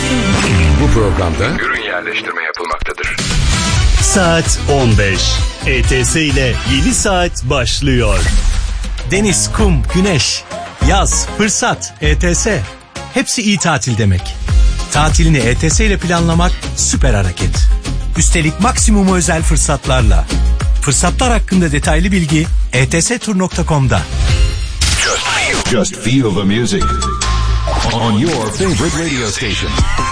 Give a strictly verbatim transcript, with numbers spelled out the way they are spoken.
Bu programda ürün yerleştirme yapılmaktadır. Saat on beş. E T S ile yeni saat başlıyor. Deniz, kum, güneş, yaz, fırsat, E T S. Hepsi iyi tatil demek. Tatilini E T S ile planlamak süper hareket. Üstelik maksimum özel fırsatlarla. Fırsatlar hakkında detaylı bilgi e t s tur nokta com'da. Just feel, just feel the music on your favorite radio station.